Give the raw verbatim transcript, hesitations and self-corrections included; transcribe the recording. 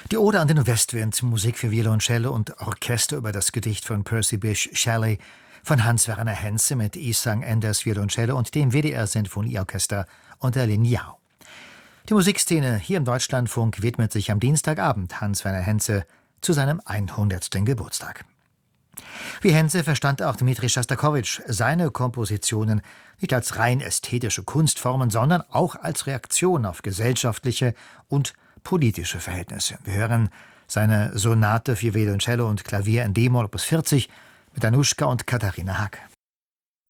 Die Ode an den Westwind, Musik für Violoncello und Orchester über das Gedicht von Percy Bysshe Shelley von Hans-Werner Henze mit Isang Enders Violoncello und dem W D R-Sinfonieorchester unter Lin Yao. Die Musikszene hier im Deutschlandfunk widmet sich am Dienstagabend Hans-Werner Henze zu seinem hundertsten Geburtstag. Wie Henze verstand auch Dmitri Schostakowitsch seine Kompositionen nicht als rein ästhetische Kunstformen, sondern auch als Reaktion auf gesellschaftliche und politische Verhältnisse. Wir hören seine Sonate für Violoncello und Klavier in D-Moll Opus vierzig mit Anuschka und Katharina Hack.